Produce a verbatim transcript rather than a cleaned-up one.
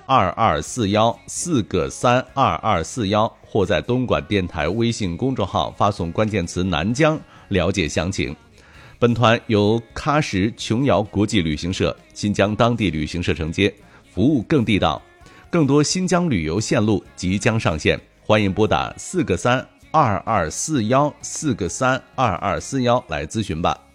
二二四幺四个三二二四幺，或在东莞电台微信公众号发送关键词南疆了解详情。本团由喀什琼瑶国际旅行社、新疆当地旅行社承接，服务更地道。更多新疆旅游线路即将上线，欢迎拨打四个三二二四幺四个三二二四幺来咨询吧。